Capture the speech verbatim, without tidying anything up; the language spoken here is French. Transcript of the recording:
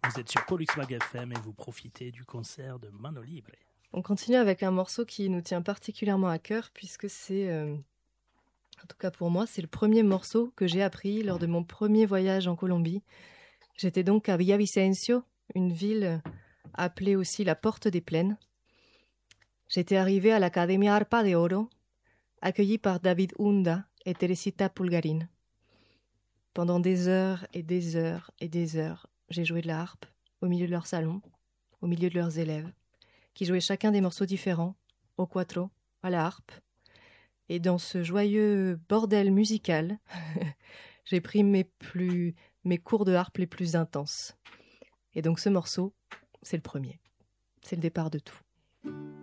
Vous êtes sur Pollux Mag F M et vous profitez du concert de Mano Libre. On continue avec un morceau qui nous tient particulièrement à cœur puisque c'est, euh, en tout cas pour moi, c'est le premier morceau que j'ai appris lors de mon premier voyage en Colombie. J'étais donc à Villavicencio, une ville appelée aussi la Porte des Plaines. J'étais arrivée à l'Academia Arpa de Oro, accueillie par David Hunda et Teresita Pulgarin. Pendant des heures et des heures et des heures, j'ai joué de la harpe au milieu de leur salon, au milieu de leurs élèves, qui jouaient chacun des morceaux différents, au quattro, à la harpe. Et dans ce joyeux bordel musical, j'ai pris mes, plus, mes cours de harpe les plus intenses. Et donc ce morceau, c'est le premier. C'est le départ de tout.